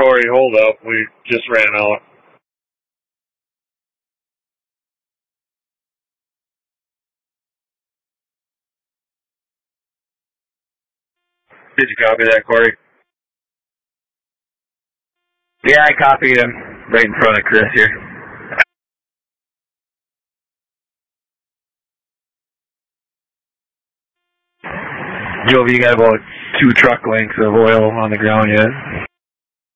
Corey, hold up. We just ran out. Did you copy that, Corey? Yeah, I copied him right in front of Chris here. Joe, you got about 2 truck lengths of oil on the ground yet?